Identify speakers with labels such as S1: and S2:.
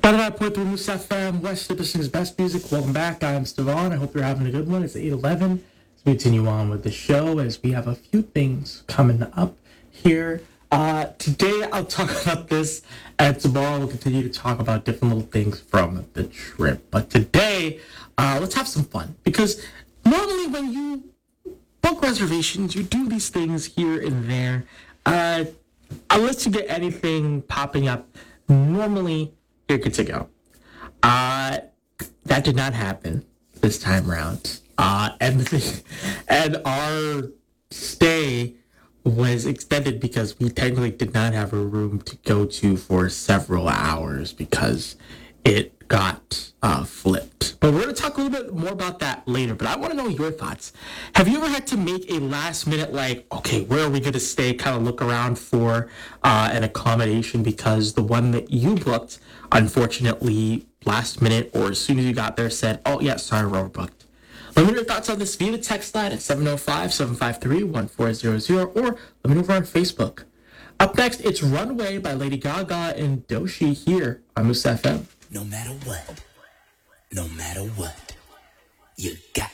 S1: 105.3 Moose FM, West Michigan's best music. Welcome back. I'm Stevan. I hope you're having a good one. It's 8:11. Let's continue on with the show as we have a few things coming up here. Today I'll talk about this, and tomorrow we'll continue to talk about different little things from the trip. But today, let's have some fun, because normally when you book reservations, you do these things here and there. Unless you get anything popping up, normally you're good to go. That did not happen this time around. And our stay was extended because we technically did not have a room to go to for several hours because it got flipped. But we're going to talk a little bit more about that later. But I want to know your thoughts. Have you ever had to make a last minute, okay, where are we going to stay, kind of look around for an accommodation because the one that you booked, unfortunately, last minute or as soon as you got there said, oh, yeah, sorry, we're overbooked. Let me know your thoughts on this via the text line at 705-753-1400 or let me know over on Facebook. Up next, it's Runway by Lady Gaga and Doechii here on Moose FM.
S2: No matter what, you got